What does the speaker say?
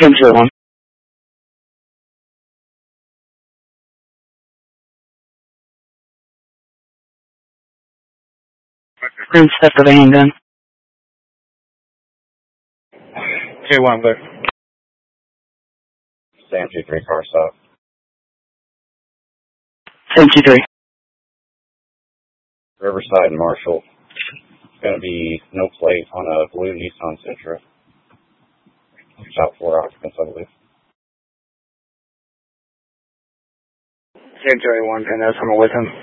10-1. Green step of the handgun. K1, clear. Sam 2-3, car stop. Sam 2-3. Riverside and Marshall. It's going to be no plate on a blue Nissan Sentra. About 4 occupants, I believe. 10-1, and that's someone with him.